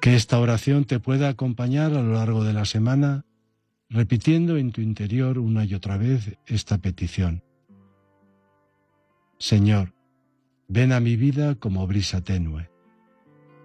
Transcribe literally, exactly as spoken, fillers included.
Que esta oración te pueda acompañar a lo largo de la semana, repitiendo en tu interior una y otra vez esta petición. Señor, ven a mi vida como brisa tenue.